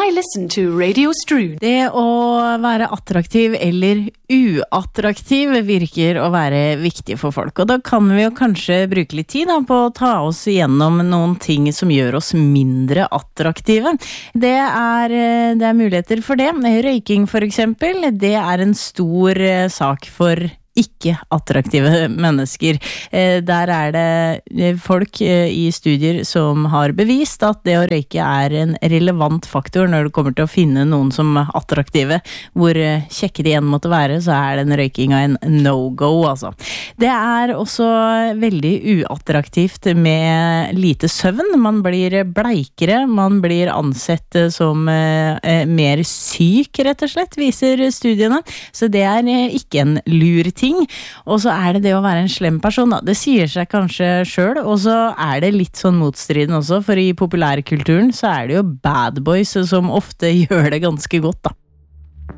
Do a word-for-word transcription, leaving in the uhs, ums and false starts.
I listen to Radio Strood. Det å være attraktiv eller uattraktiv virker å være viktig for folk, og da kan vi jo kanskje bruke litt tid da, på å ta oss igjennom noen ting som gjør oss mindre attraktive. Det er, det er muligheter for det. Røyking for eksempel, det er en stor sak for ikke attraktive mennesker. Der er det folk i studier som har bevist at det å røyke er en relevant faktor når det kommer til å finne noen som er attraktive. Hvor kjekke de enn måtte være, så er den røykinga en no-go, altså. Det er også veldig uattraktivt med lite søvn. Man blir bleikere, man blir ansett som mer syk, rett og slett, viser studiene. Så det er ikke en lur ting. Og så er det det å være en slem person da. Det sier seg kanskje selv, og så er det litt sånn motstriden også, for i populærkulturen så er det jo bad boys som ofte gjør det ganske godt da.